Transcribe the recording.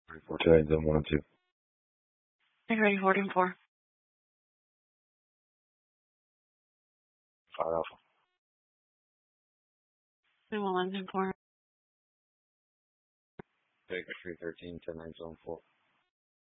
34 Giants on 1 and 2. Are you ready for it in 4? 5 Alpha. We will end in 4. Take 313, 10 9 zone 4.